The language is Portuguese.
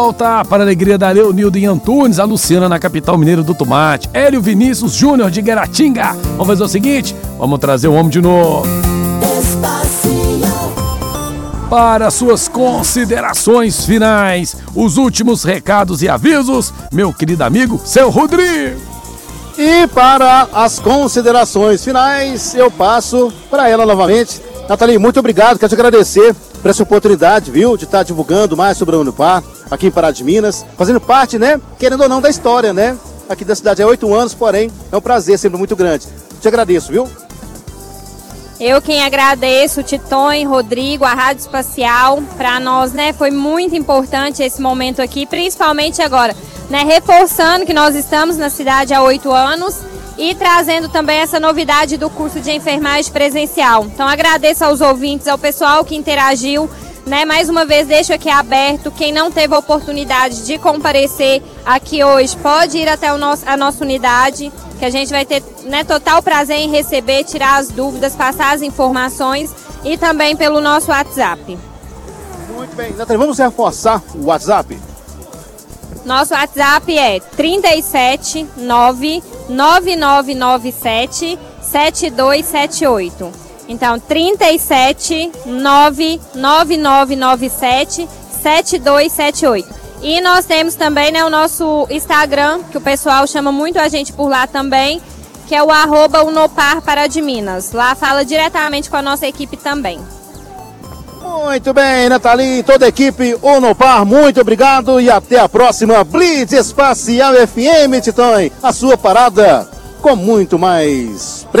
Volta para a alegria da Leonildo em Antunes, a Luciana na capital mineira do tomate, Hélio Vinícius Júnior de Guaratinga. Vamos fazer o seguinte, vamos trazer o homem de novo. Para suas considerações finais, os últimos recados e avisos, meu querido amigo, seu Rodrigo. E para as considerações finais, eu passo para ela novamente. Nathalie, muito obrigado, quero te agradecer por essa oportunidade, viu, de estar divulgando mais sobre a Unopar, aqui em Pará de Minas, fazendo parte, né, querendo ou não, da história, né, aqui da cidade há 8 anos, porém, é um prazer sempre muito grande. Te agradeço, viu? Eu quem agradeço, Titon, Rodrigo, a Rádio Espacial, para nós, né, foi muito importante esse momento aqui, principalmente agora, né, reforçando que nós estamos na cidade há 8 anos e trazendo também essa novidade do curso de enfermagem presencial. Então agradeço aos ouvintes, ao pessoal que interagiu, né, mais uma vez deixo aqui aberto, quem não teve a oportunidade de comparecer aqui hoje, pode ir até a nossa unidade, que a gente vai ter, né, total prazer em receber, tirar as dúvidas, passar as informações e também pelo nosso WhatsApp. Muito bem, Nathalie, vamos reforçar o WhatsApp? Nosso WhatsApp é 379-9997-7278. Então, 379-9997-7278. E nós temos também, né, o nosso Instagram, que o pessoal chama muito a gente por lá também, que é o @Unopar Pará de Minas. Lá fala diretamente com a nossa equipe também. Muito bem, Nathalie, toda a equipe Unopar, muito obrigado e até a próxima Blitz Espacial FM, Titon, a sua parada com muito mais